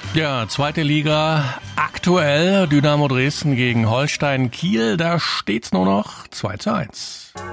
Ja, zweite Liga, aktuell Dynamo Dresden gegen Holstein Kiel, da steht's nur noch 2:1.